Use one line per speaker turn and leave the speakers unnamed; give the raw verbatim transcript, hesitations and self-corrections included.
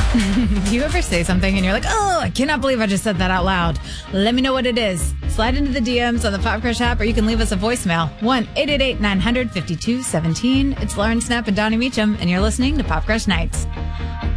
If you ever say something and you're like, oh, I cannot believe I just said that out loud, let me know what it is. Slide into the D Ms on the Pop Crush app, or you can leave us a voicemail. one eight eight eight nine hundred fifty-two seventeen. It's Lauren Snap and Donnie Meacham, and you're listening to Pop Crush Nights.